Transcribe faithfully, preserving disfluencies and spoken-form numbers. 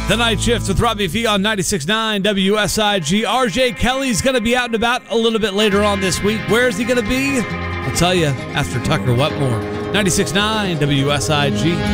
The Night Shift with Robbie V on ninety-six point nine W S I G. R J Kelly's going to be out and about a little bit later on this week. Where is he going to be? I'll tell you after Tucker Wetmore. ninety-six point nine W S I G.